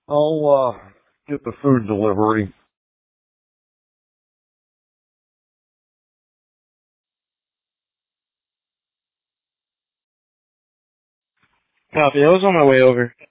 I'll get the food delivery. Copy. I was on my way over.